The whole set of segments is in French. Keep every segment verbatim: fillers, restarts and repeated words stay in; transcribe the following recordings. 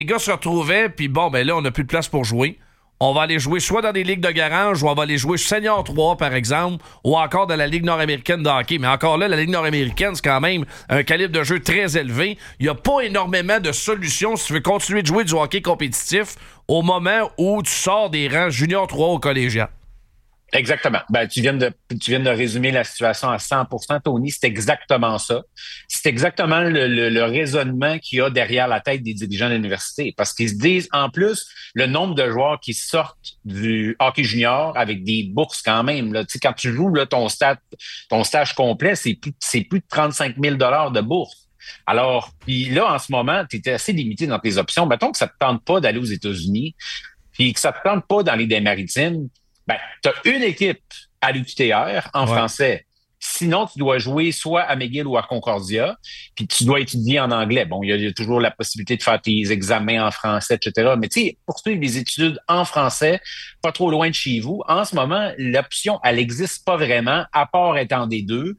les gars se retrouvaient, puis bon, ben là, on n'a plus de place pour jouer. On va aller jouer soit dans des ligues de garage, ou on va aller jouer Senior trois, par exemple, ou encore dans la Ligue nord-américaine de hockey. Mais encore là, la Ligue nord-américaine, c'est quand même un calibre de jeu très élevé. Il n'y a pas énormément de solutions si tu veux continuer de jouer du hockey compétitif au moment où tu sors des rangs Junior trois au collégial. Exactement. Ben, tu viens de, tu viens de résumer la situation à cent pour cent, Tony. C'est exactement ça. C'est exactement le, le, le raisonnement qu'il y a derrière la tête des dirigeants de l'université. Parce qu'ils se disent, en plus, le nombre de joueurs qui sortent du hockey junior avec des bourses quand même, là. Tu sais, quand tu joues, là, ton stage, ton stage complet, c'est plus, c'est plus de trente-cinq mille dollars de bourse. Alors, puis là, en ce moment, tu es assez limité dans tes options. Mettons que ça te tente pas d'aller aux États-Unis, puis que ça te tente pas d'aller dans les maritimes. Ben, tu as une équipe à l'U Q T R en ouais. français. Sinon, tu dois jouer soit à McGill ou à Concordia, puis tu dois étudier en anglais. Bon, il y, y a toujours la possibilité de faire tes examens en français, et cetera. Mais tu sais, poursuivre les études en français, pas trop loin de chez vous, en ce moment, l'option, elle n'existe pas vraiment, à part étant des deux.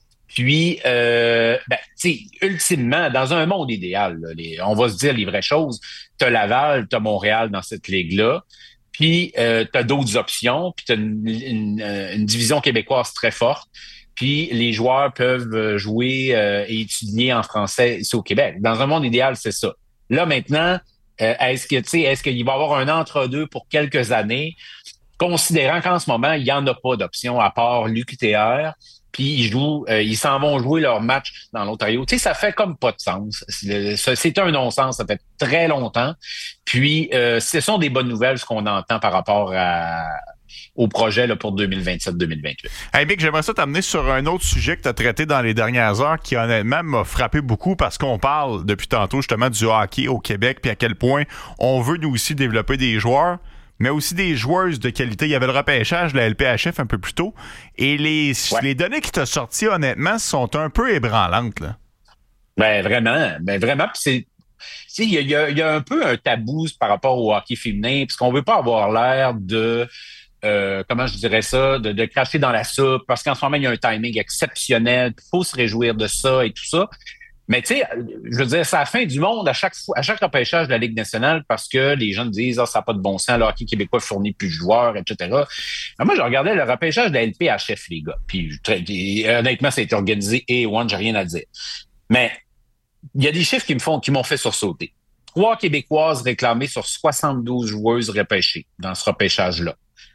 Puis, euh, ben, tu sais, ultimement, dans un monde idéal, là, les, on va se dire les vraies choses, tu as Laval, tu as Montréal dans cette ligue-là. Puis, euh, tu as d'autres options, puis tu as une, une, une division québécoise très forte, puis les joueurs peuvent jouer euh, et étudier en français ici au Québec. Dans un monde idéal, c'est ça. Là, maintenant, euh, est-ce que tu sais, est-ce qu'il va y avoir un entre-deux pour quelques années, considérant qu'en ce moment, il n'y en a pas d'option à part l'U Q T R, puis ils jouent, euh, ils s'en vont jouer leur match dans l'Ontario. Tu sais, ça fait comme pas de sens. C'est, c'est un non-sens, ça fait très longtemps. Puis, euh, ce sont des bonnes nouvelles, ce qu'on entend par rapport à, au projet là, pour deux mille vingt-sept deux mille vingt-huit. Hey Mick, j'aimerais ça t'amener sur un autre sujet que tu as traité dans les dernières heures qui honnêtement m'a frappé beaucoup parce qu'on parle depuis tantôt justement du hockey au Québec puis à quel point on veut nous aussi développer des joueurs, mais aussi des joueuses de qualité. Il y avait le repêchage de la L P H F un peu plus tôt. Et les, ouais. les données qui t'ont sorties, honnêtement, sont un peu ébranlantes. Là. Ben vraiment. Ben vraiment. Puis c'est. Il y, y, y a un peu un tabou par rapport au hockey féminin, parce qu'on veut pas avoir l'air de. Euh, comment je dirais ça, de, de cracher dans la soupe, parce qu'en ce moment, il y a un timing exceptionnel. Il faut se réjouir de ça et tout ça. Mais tu sais, je veux dire, c'est la fin du monde à chaque fois, à chaque repêchage de la Ligue nationale parce que les gens disent « Ah, ça n'a pas de bon sens, le hockey québécois fournit plus de joueurs, et cetera » Alors moi, je regardais le repêchage de la L P H F, les gars. Puis et, honnêtement, ça a été organisé A un, j'ai rien à dire. Mais il y a des chiffres qui me font, qui m'ont fait sursauter. Trois Québécoises réclamées sur soixante-douze joueuses repêchées dans ce repêchage-là.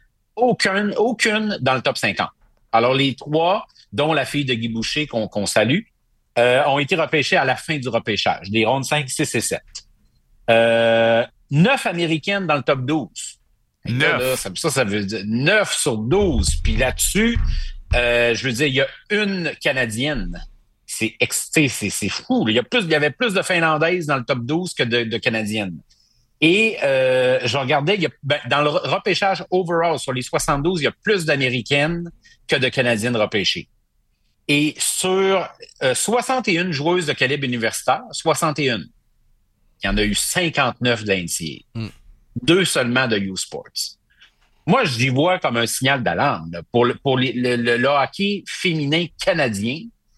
Aucune, aucune dans le top cinquante. Alors les trois, dont la fille de Guy Boucher qu'on, qu'on salue, Euh, ont été repêchés à la fin du repêchage, des rondes cinq, six et sept. Euh, neuf Américaines dans le top douze. neuf. Là, ça, ça, ça veut dire neuf sur douze. Puis là-dessus, euh, je veux dire, il y a une Canadienne. C'est, c'est, c'est, c'est fou. Il y a plus, il y avait plus de Finlandaises dans le top douze que de, de Canadiennes. Et euh, je regardais, il y a, ben, dans le repêchage overall, sur les soixante-douze, il y a plus d'Américaines que de Canadiennes repêchées. Et sur euh, soixante et une joueuses de calibre universitaire, soixante et une, il y en a eu cinquante-neuf de la N C A A. Mm. Deux seulement de U-Sports. Moi, j'y vois comme un signal d'alarme là, pour, le, pour les, le, le, le hockey féminin canadien.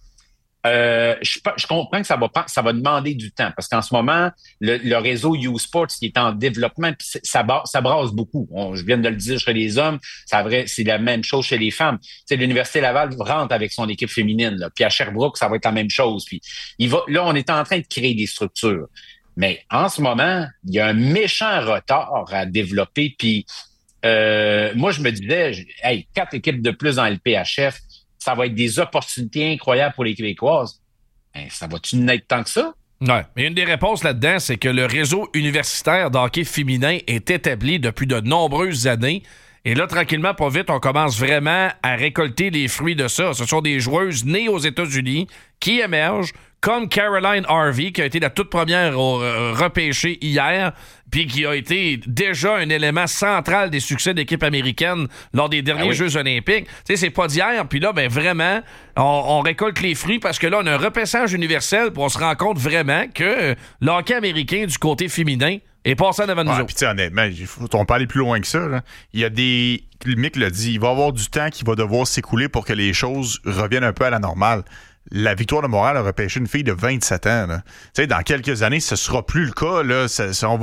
Euh, je, je comprends que ça va, ça va demander du temps parce qu'en ce moment, le, le réseau U-Sports qui est en développement, puis ça, ça brasse beaucoup. On, je viens de le dire chez les hommes, ça vrai, c'est la même chose chez les femmes. Tu sais, l'Université Laval rentre avec son équipe féminine, là, puis à Sherbrooke, ça va être la même chose. Puis il va, là, on est en train de créer des structures. Mais en ce moment, il y a un méchant retard à développer. Puis euh, moi, je me disais, hey, quatre équipes de plus dans L P H F, ça va être des opportunités incroyables pour les Québécoises. Ben, ça va-tu n'être tant que ça? Ouais. Mais une des réponses là-dedans, c'est que le réseau universitaire de hockey féminin est établi depuis de nombreuses années. Et là, tranquillement, pas vite, on commence vraiment à récolter les fruits de ça. Ce sont des joueuses nées aux États-Unis qui émergent, comme Caroline Harvey, qui a été la toute première euh, repêchée hier, puis qui a été déjà un élément central des succès d'équipe américaine lors des derniers ah oui. Jeux olympiques. Tu sais, c'est pas d'hier, puis là, ben vraiment, on, on récolte les fruits parce que là, on a un repêchage universel, puis on se rend compte vraiment que le hockey américain du côté féminin est passé en avant de nous ouais, autres. Puis honnêtement, on peut aller plus loin que ça. Là. Il y a des... Le Mick l'a dit, il va y avoir du temps qui va devoir s'écouler pour que les choses reviennent un peu à la normale. La Victoire de Montréal a repêché une fille de vingt-sept ans. Là. Dans quelques années, ce ne sera plus le cas. Là. Ça, ça, on va